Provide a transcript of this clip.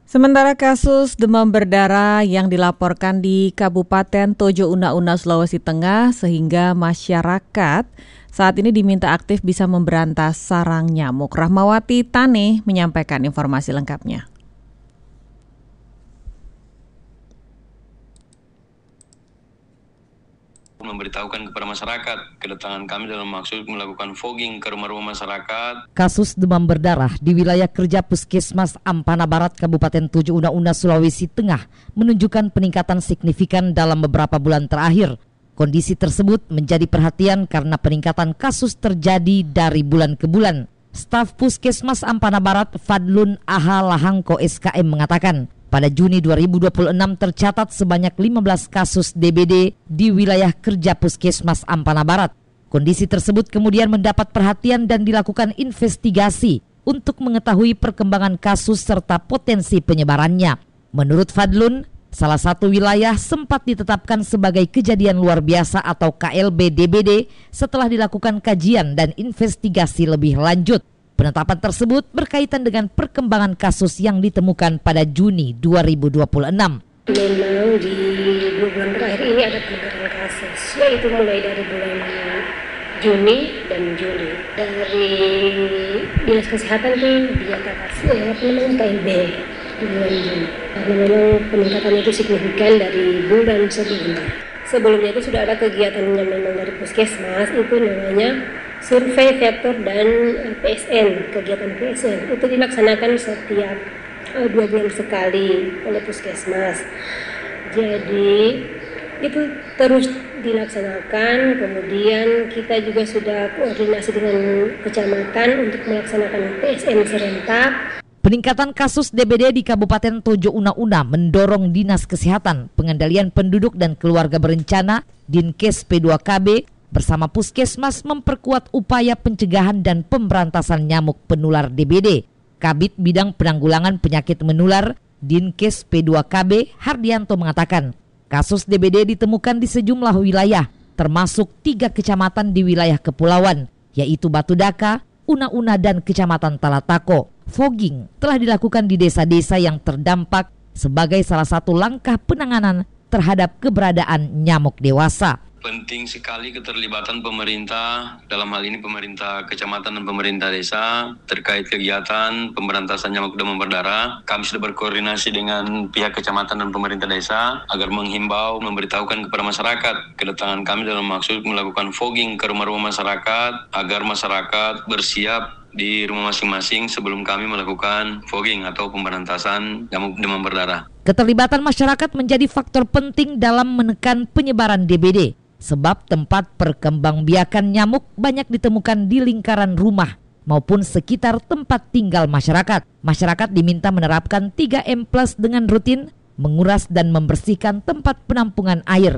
Sementara kasus demam berdarah yang dilaporkan di Kabupaten Tojo Una-Una, Sulawesi Tengah, sehingga masyarakat saat ini diminta aktif bisa memberantas sarang nyamuk. Rahmawati Tane menyampaikan informasi lengkapnya. Memberitahukan kepada masyarakat kedatangan kami dalam maksud melakukan fogging ke rumah-rumah masyarakat. Kasus demam berdarah di wilayah kerja Puskesmas Ampana Barat, Kabupaten Tojo Una-Una, Sulawesi Tengah menunjukkan peningkatan signifikan dalam beberapa bulan terakhir. Kondisi tersebut menjadi perhatian karena peningkatan kasus terjadi dari bulan ke bulan. Staf Puskesmas Ampana Barat Fadlun Aha Lahangko SKM mengatakan, pada Juni 2026 tercatat sebanyak 15 kasus DBD di wilayah kerja Puskesmas Ampana Barat. Kondisi tersebut kemudian mendapat perhatian dan dilakukan investigasi untuk mengetahui perkembangan kasus serta potensi penyebarannya. Menurut Fadlun, salah satu wilayah sempat ditetapkan sebagai kejadian luar biasa atau KLB DBD setelah dilakukan kajian dan investigasi lebih lanjut. Penetapan tersebut berkaitan dengan perkembangan kasus yang ditemukan pada Juni 2026. Memang di 2 bulan terakhir ini ada peningkatan kasus, yaitu mulai dari bulan Juni dan Juli. Dari Dinas Kesehatan itu dinyatakan KLB di bulan Juni. Karena memang peningkatan itu signifikan dari bulan sebelumnya. Sebelumnya itu sudah ada kegiatannya memang dari Puskesmas, itu namanya survei vektor dan PSN, kegiatan PSN itu dilaksanakan setiap 2 bulan sekali oleh Puskesmas. Jadi itu terus dilaksanakan, kemudian kita juga sudah koordinasi dengan kecamatan untuk melaksanakan PSN serentak. Peningkatan kasus DBD di Kabupaten Tojo Una-Una mendorong Dinas Kesehatan, Pengendalian Penduduk dan Keluarga Berencana, Dinkes P2KB, bersama Puskesmas memperkuat upaya pencegahan dan pemberantasan nyamuk penular DBD. Kabid Bidang Penanggulangan Penyakit Menular Dinkes P2KB Hardianto mengatakan, kasus DBD ditemukan di sejumlah wilayah, termasuk 3 kecamatan di wilayah kepulauan, yaitu Batu Daka, Una-Una dan Kecamatan Talatako. Fogging telah dilakukan di desa-desa yang terdampak sebagai salah satu langkah penanganan terhadap keberadaan nyamuk dewasa. Penting sekali keterlibatan pemerintah, dalam hal ini pemerintah kecamatan dan pemerintah desa terkait kegiatan pemberantasan nyamuk demam berdarah. Kami sudah berkoordinasi dengan pihak kecamatan dan pemerintah desa agar menghimbau, memberitahukan kepada masyarakat kedatangan kami dalam maksud melakukan fogging ke rumah-rumah masyarakat agar masyarakat bersiap di rumah masing-masing sebelum kami melakukan fogging atau pemberantasan nyamuk demam berdarah. Keterlibatan masyarakat menjadi faktor penting dalam menekan penyebaran DBD. Sebab tempat perkembangbiakan nyamuk banyak ditemukan di lingkaran rumah maupun sekitar tempat tinggal masyarakat. Masyarakat diminta menerapkan 3M+ dengan rutin, menguras dan membersihkan tempat penampungan air,